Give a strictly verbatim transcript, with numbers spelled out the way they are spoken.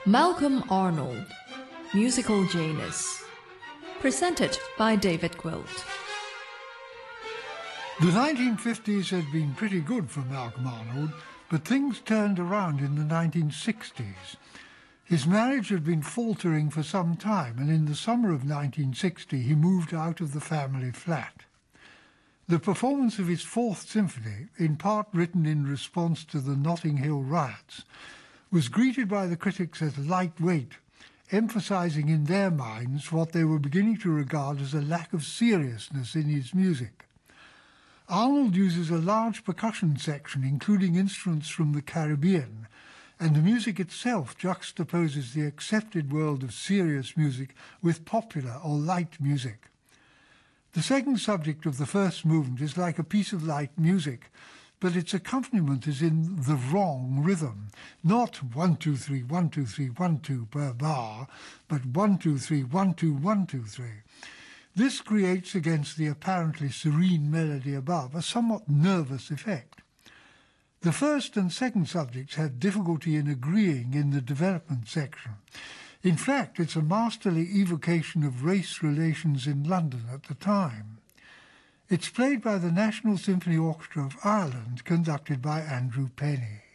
Malcolm Arnold, Musical Janus. Presented by David Quilt. The nineteen fifties had been pretty good for Malcolm Arnold, but things turned around in the nineteen sixties. His marriage had been faltering for some time, and in the summer of nineteen sixty he moved out of the family flat. The performance of his Fourth Symphony, in part written in response to the Notting Hill riots, was greeted by the critics as lightweight, emphasizing in their minds what they were beginning to regard as a lack of seriousness in his music. Arnold uses a large percussion section, including instruments from the Caribbean, and the music itself juxtaposes the accepted world of serious music with popular or light music. The second subject of the first movement is like a piece of light music, but its accompaniment is in the wrong rhythm, not one, two, three, one, two, three, one, two per bar, but one, two, three, one, two, one, two, three. This creates, against the apparently serene melody above, a somewhat nervous effect. The first and second subjects have difficulty in agreeing in the development section. In fact, it's a masterly evocation of race relations in London at the time. It's played by the National Symphony Orchestra of Ireland, conducted by Andrew Penny.